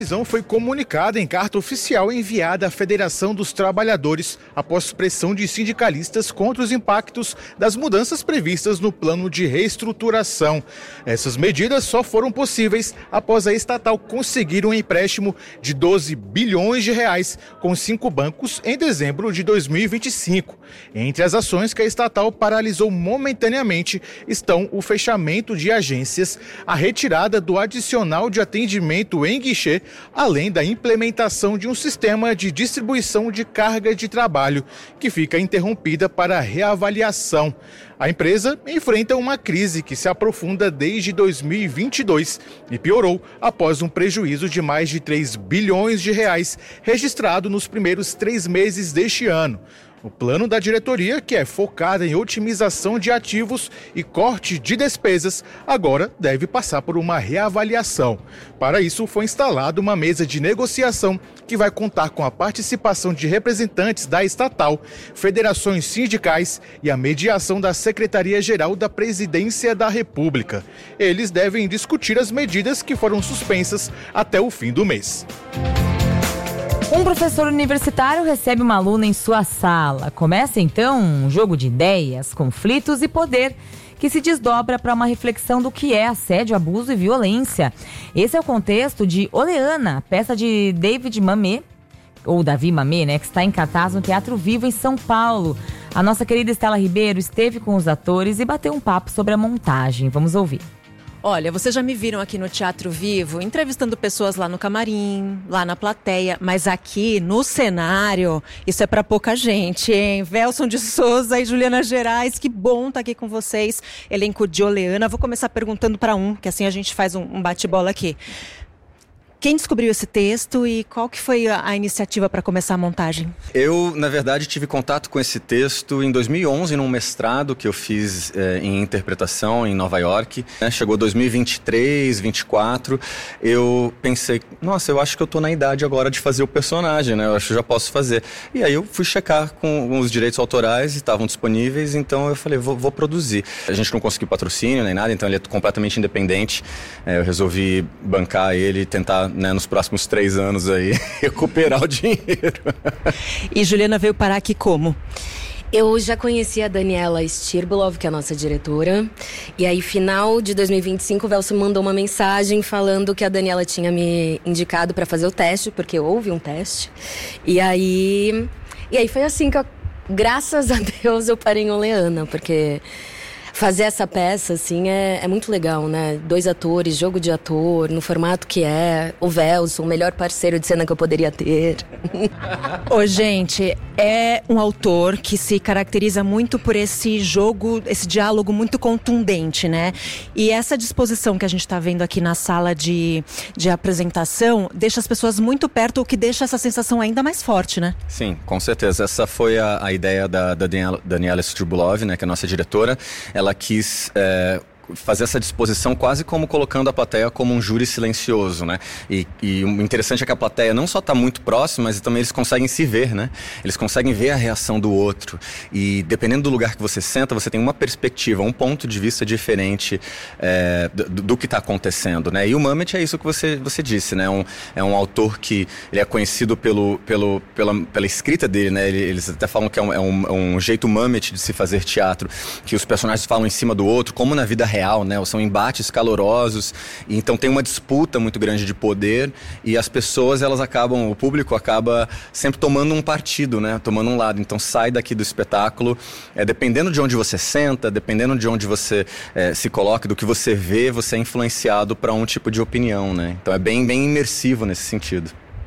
A decisão foi comunicada em carta oficial enviada à Federação dos Trabalhadores após pressão de sindicalistas contra os impactos das mudanças previstas no plano de reestruturação. Essas medidas só foram possíveis após a estatal conseguir um empréstimo de 12 bilhões de reais com 5 bancos em dezembro de 2025. Entre as ações que a estatal paralisou momentaneamente estão o fechamento de agências, a retirada do adicional de atendimento em guichê, além da implementação de um sistema de distribuição de carga de trabalho, que fica interrompida para reavaliação. A empresa enfrenta uma crise que se aprofunda desde 2022 e piorou após um prejuízo de mais de 3 bilhões de reais registrado nos primeiros 3 meses deste ano. O plano da diretoria, que é focado em otimização de ativos e corte de despesas, agora deve passar por uma reavaliação. Para isso, foi instalada uma mesa de negociação que vai contar com a participação de representantes da estatal, federações sindicais e a mediação da Secretaria-Geral da Presidência da República. Eles devem discutir as medidas que foram suspensas até o fim do mês. Um professor universitário recebe uma aluna em sua sala. Começa então um jogo de ideias, conflitos e poder que se desdobra para uma reflexão do que é assédio, abuso e violência. Esse é o contexto de Oleana, peça de David Mamet, ou Davi Mamet, né, que está em cartaz no Teatro Vivo em São Paulo. A nossa querida Estela Ribeiro esteve com os atores e bateu um papo sobre a montagem. Vamos ouvir. Olha, vocês já me viram aqui no Teatro Vivo, entrevistando pessoas lá no camarim, lá na plateia, mas aqui no cenário, isso é pra pouca gente, hein? Velson de Souza e Juliana Gerais, que bom estar aqui com vocês. Elenco de Oleana. Vou começar perguntando para que assim a gente faz um bate-bola aqui. Quem descobriu esse texto e qual que foi a iniciativa para começar a montagem? Eu, na verdade, tive contato com esse texto em 2011, num mestrado que eu fiz em interpretação em Nova York. Chegou 2023, 2024, eu pensei, nossa, eu acho que eu tô na idade agora de fazer o personagem, né? Eu acho que eu já posso fazer. E aí eu fui checar com os direitos autorais e estavam disponíveis, então eu falei, vou produzir. A gente não conseguiu patrocínio nem nada, então ele é completamente independente. Eu resolvi bancar ele e tentar, né, nos próximos 3 anos aí, recuperar o dinheiro. E Juliana veio parar aqui como? Eu já conheci a Daniela Stirbolov, que é a nossa diretora. E aí, final de 2025, o Velson mandou uma mensagem falando que a Daniela tinha me indicado para fazer o teste, porque houve um teste. E aí foi assim que, graças a Deus, eu parei em Oleana, porque fazer essa peça, assim, é muito legal, né? 2 atores, jogo de ator, no formato que é. O Velson, o melhor parceiro de cena que eu poderia ter. Ô, gente, é um autor que se caracteriza muito por esse jogo, esse diálogo muito contundente, né? E essa disposição que a gente tá vendo aqui na sala de apresentação deixa as pessoas muito perto, o que deixa essa sensação ainda mais forte, né? Sim, com certeza. Essa foi a ideia da Daniela Stirbolov, né, que é a nossa diretora. Ela quis fazer essa disposição quase como colocando a plateia como um júri silencioso, né? E o interessante é que a plateia não só está muito próxima, mas também eles conseguem se ver, né? Eles conseguem ver a reação do outro. E dependendo do lugar que você senta, você tem uma perspectiva, um ponto de vista diferente do que está acontecendo, né? E o Mamet é isso que você disse, né? É um autor que ele é conhecido pela escrita dele, né? Eles até falam que é um jeito Mamet de se fazer teatro, que os personagens falam em cima do outro, como na vida real, né? São embates calorosos, e então tem uma disputa muito grande de poder, e as pessoas, o público acaba sempre tomando um partido, né? Tomando um lado. Então sai daqui do espetáculo, dependendo de onde você senta, dependendo de onde você se coloca, do que você vê, você é influenciado para um tipo de opinião, né? Então é bem, bem imersivo nesse sentido.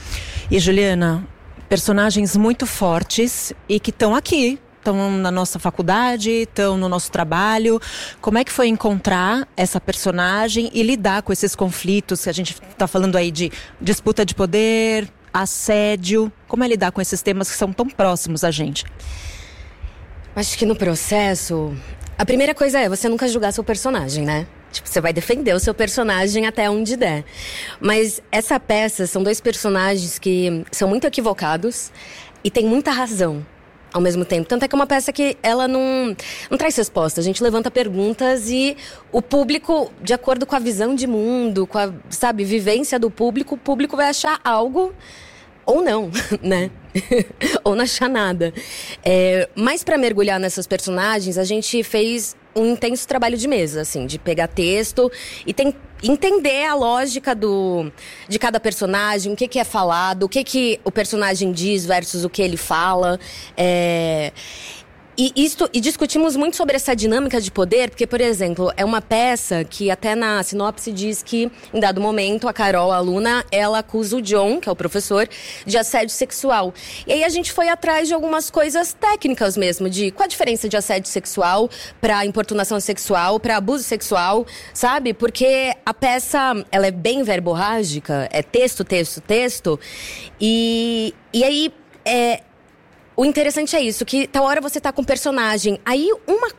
E Juliana, personagens muito fortes e que estão aqui, estão na nossa faculdade, estão no nosso trabalho. Como é que foi encontrar essa personagem e lidar com esses conflitos que a gente está falando aí de disputa de poder, assédio? Como é lidar com esses temas que são tão próximos a gente? Acho que no processo, a primeira coisa é você nunca julgar seu personagem, né? Tipo, você vai defender o seu personagem até onde der. Mas essa peça são 2 personagens que são muito equivocados e tem muita razão. ao mesmo tempo. Tanto é que é uma peça que ela não traz resposta. A gente levanta perguntas e o público, de acordo com a visão de mundo, com a, vivência do público, o público vai achar algo ou não, né? Ou não achar nada. Mas para mergulhar nessas personagens, a gente fez um intenso trabalho de mesa, assim, de pegar texto e entender a lógica de cada personagem, o que é falado, o que o personagem diz versus o que ele fala. E discutimos muito sobre essa dinâmica de poder, porque, por exemplo, é uma peça que até na sinopse diz que, em dado momento, a Carol, a aluna, ela acusa o John, que é o professor, de assédio sexual. E aí a gente foi atrás de algumas coisas técnicas mesmo, de qual a diferença de assédio sexual para importunação sexual, para abuso sexual, sabe? Porque a peça, ela é bem verborrágica, é texto, texto, texto, e aí... O interessante é isso, que tal hora você tá com o personagem, aí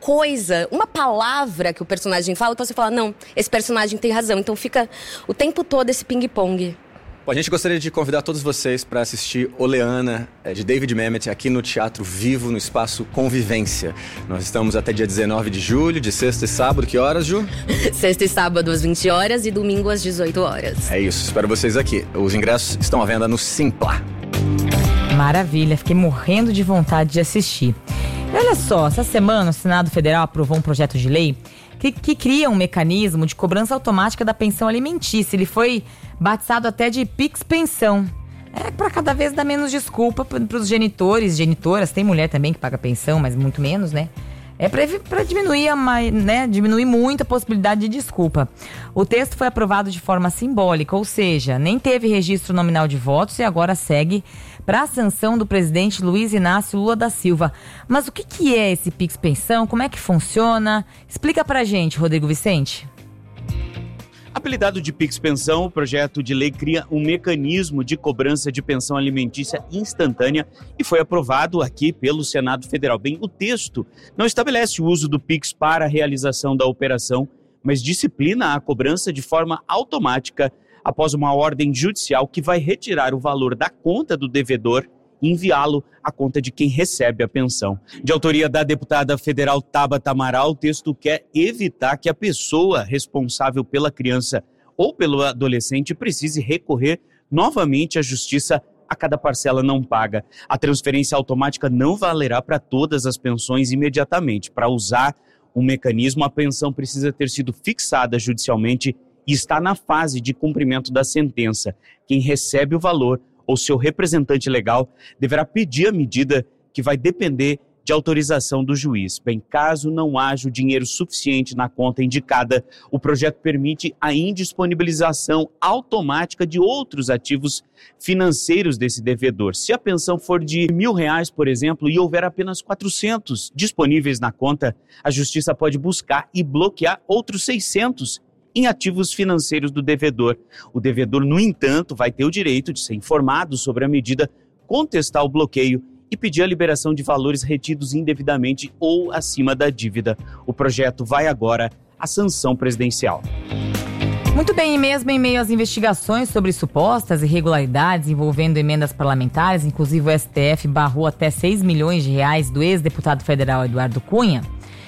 uma palavra que o personagem fala, que você fala, não, esse personagem tem razão. Então fica o tempo todo esse ping-pong. A gente gostaria de convidar todos vocês para assistir Oleana, de David Mamet, aqui no Teatro Vivo, no Espaço Convivência. Nós estamos até dia 19 de julho, de sexta e sábado. Que horas, Ju? Sexta e sábado às 20 horas e domingo às 18 horas. É isso, espero vocês aqui. Os ingressos estão à venda no Simpla. Maravilha, fiquei morrendo de vontade de assistir. E olha só, essa semana o Senado Federal aprovou um projeto de lei que cria um mecanismo de cobrança automática da pensão alimentícia. Ele foi batizado até de Pix Pensão. Para cada vez dar menos desculpa para os genitores, genitoras. Tem mulher também que paga pensão, mas muito menos, né? Para diminuir muito a possibilidade de desculpa. O texto foi aprovado de forma simbólica, ou seja, nem teve registro nominal de votos e agora segue para a sanção do presidente Luiz Inácio Lula da Silva. Mas o que é esse Pix Pensão? Como é que funciona? Explica pra gente, Rodrigo Vicente. Apelidado de Pix Pensão, o projeto de lei cria um mecanismo de cobrança de pensão alimentícia instantânea e foi aprovado aqui pelo Senado Federal. Bem, o texto não estabelece o uso do Pix para a realização da operação, mas disciplina a cobrança de forma automática após uma ordem judicial que vai retirar o valor da conta do devedor e enviá-lo à conta de quem recebe a pensão. De autoria da deputada federal Tabata Amaral, o texto quer evitar que a pessoa responsável pela criança ou pelo adolescente precise recorrer novamente à justiça a cada parcela não paga. A transferência automática não valerá para todas as pensões imediatamente. Para usar o mecanismo, a pensão precisa ter sido fixada judicialmente e está na fase de cumprimento da sentença. Quem recebe o valor ou seu representante legal deverá pedir a medida, que vai depender de autorização do juiz. Bem, caso não haja o dinheiro suficiente na conta indicada, o projeto permite a indisponibilização automática de outros ativos financeiros desse devedor. Se a pensão for de R$1.000, por exemplo, e houver apenas 400 disponíveis na conta, a justiça pode buscar e bloquear outros 600 em ativos financeiros do devedor. O devedor, no entanto, vai ter o direito de ser informado sobre a medida, contestar o bloqueio e pedir a liberação de valores retidos indevidamente ou acima da dívida. O projeto vai agora à sanção presidencial. Muito bem, e mesmo em meio às investigações sobre supostas irregularidades envolvendo emendas parlamentares, inclusive o STF barrou até 6 milhões de reais do ex-deputado federal Eduardo Cunha,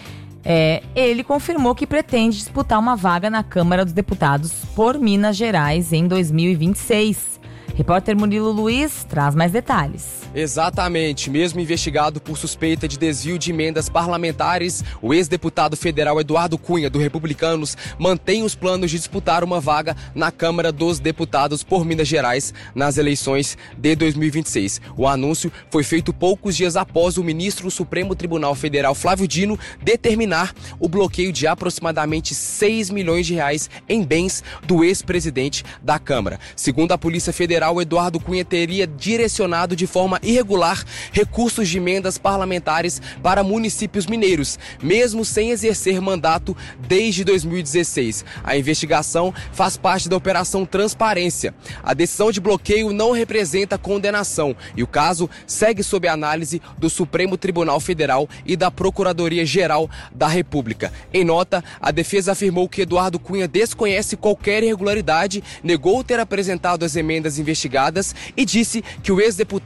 ele confirmou que pretende disputar uma vaga na Câmara dos Deputados por Minas Gerais em 2026. Repórter Murilo Luiz traz mais detalhes. Exatamente. Mesmo investigado por suspeita de desvio de emendas parlamentares, o ex-deputado federal Eduardo Cunha, do Republicanos, mantém os planos de disputar uma vaga na Câmara dos Deputados por Minas Gerais nas eleições de 2026. O anúncio foi feito poucos dias após o ministro do Supremo Tribunal Federal, Flávio Dino, determinar o bloqueio de aproximadamente 6 milhões de reais em bens do ex-presidente da Câmara. Segundo a Polícia Federal, Eduardo Cunha teria direcionado de forma irregular recursos de emendas parlamentares para municípios mineiros, mesmo sem exercer mandato desde 2016. A investigação faz parte da Operação Transparência. A decisão de bloqueio não representa condenação e o caso segue sob análise do Supremo Tribunal Federal e da Procuradoria-Geral da República. Em nota, a defesa afirmou que Eduardo Cunha desconhece qualquer irregularidade, negou ter apresentado as emendas investigadas e disse que o ex-deputado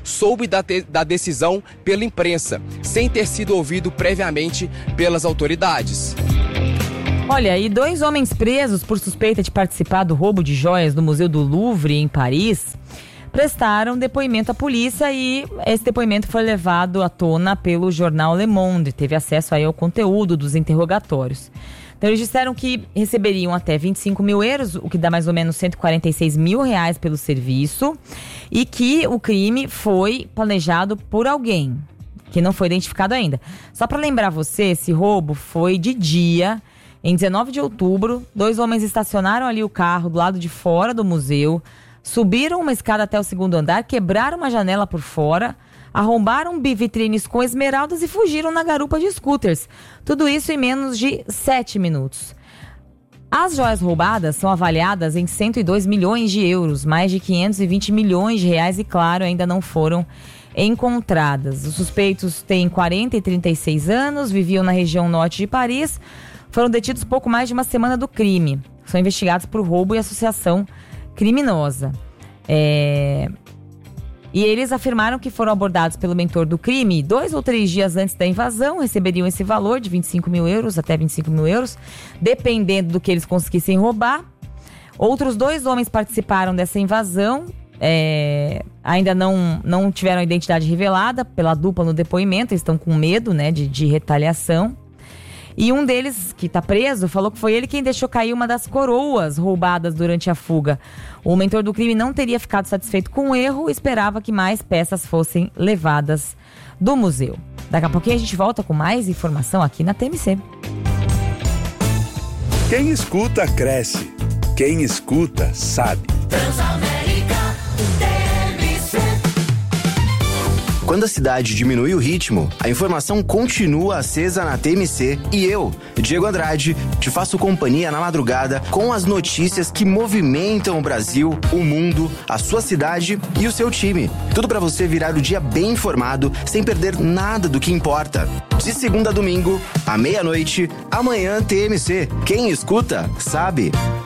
soube da decisão pela imprensa, sem ter sido ouvido previamente pelas autoridades. Olha, e 2 homens presos por suspeita de participar do roubo de joias no Museu do Louvre, em Paris, prestaram depoimento à polícia e esse depoimento foi levado à tona pelo jornal Le Monde. Teve acesso aí ao conteúdo dos interrogatórios. Então, eles disseram que receberiam até 25 mil euros, o que dá mais ou menos 146 mil reais pelo serviço, e que o crime foi planejado por alguém, que não foi identificado ainda. Só para lembrar você, esse roubo foi de dia. Em 19 de outubro, 2 homens estacionaram ali o carro do lado de fora do museu, subiram uma escada até o 2º andar, quebraram uma janela por fora, arrombaram vitrines com esmeraldas e fugiram na garupa de scooters. Tudo isso em menos de 7 minutos. As joias roubadas são avaliadas em 102 milhões de euros, mais de 520 milhões de reais e, claro, ainda não foram encontradas. Os suspeitos têm 40 e 36 anos, viviam na região norte de Paris. Foram detidos pouco mais de uma semana do crime. São investigados por roubo e associação criminosa. E eles afirmaram que foram abordados pelo mentor do crime 2 ou 3 dias antes da invasão. Receberiam esse valor de 25 mil euros, até 25 mil euros, dependendo do que eles conseguissem roubar. Outros 2 homens participaram dessa invasão. Ainda não tiveram a identidade revelada pela dupla no depoimento. Eles estão com medo, né, de retaliação. E um deles, que está preso, falou que foi ele quem deixou cair uma das coroas roubadas durante a fuga. O mentor do crime não teria ficado satisfeito com o erro e esperava que mais peças fossem levadas do museu. Daqui a pouquinho a gente volta com mais informação aqui na TMC. Quem escuta, cresce. Quem escuta, sabe. Transamérica, TMC. Quando a cidade diminui o ritmo, a informação continua acesa na TMC e eu, Diego Andrade, te faço companhia na madrugada com as notícias que movimentam o Brasil, o mundo, a sua cidade e o seu time. Tudo para você virar o dia bem informado, sem perder nada do que importa. De segunda a domingo, à meia-noite, amanhã TMC. Quem escuta, sabe.